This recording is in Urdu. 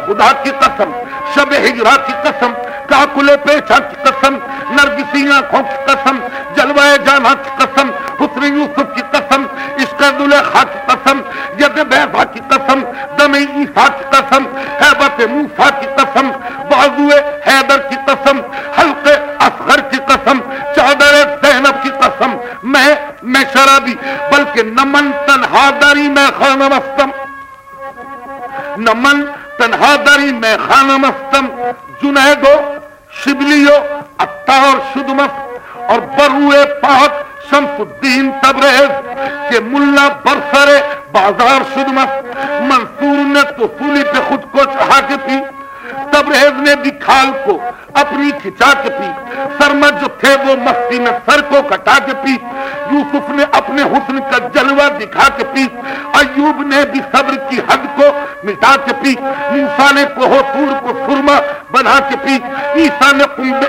خدا کی قسم، شب ہجرا کی قسم، کاکلے پیشہ کی قسم، نرگسی آنکھوں کی قسم، جلوہ جانا کی قسم، حسن یوسف کی قسم، عشق زلیخا کی قسم، ید بیضا کی قسم، دم عیسیٰ کی قسم، ہیبت موسیٰ کی قسم، بازو حیدر کی قسم، حلق اصغر کی قسم، چادر زینب کی قسم، میں شرابی بلکہ نمن تنہا داری میں خانہ مستم، نمن تنہا داری میں خانہ مستم، جنیدو شبلیو عطار شدمس اور بروئے پاک شمس الدین تبریز کے ملا برسر بازار شدمس، منصور نے تو سولی پہ خود کو چڑھا کے پی، تبریز نے بھی کھال کو اپنی کھچا کے پی، سرمد جو تھے وہ مستی میں سر کو کٹا کے پی، یوسف نے اپنے حسن کا جلوہ دکھا کے پی، ایوب نے بھی صبر کی حد کو مٹا کے پی، موسیٰ نے کوہ طور کو سرما بنا کے پی، عیسیٰ نے